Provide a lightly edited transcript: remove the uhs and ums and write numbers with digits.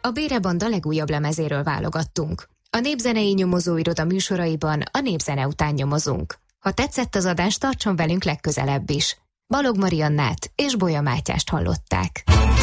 A Bére Banda legújabb lemezéről válogattunk. A Népzenei Nyomozóiroda műsoraiban a népzene után nyomozunk. Ha tetszett az adás, tartson velünk legközelebb is. Balog Mariannát és Bolya Mátyást hallották.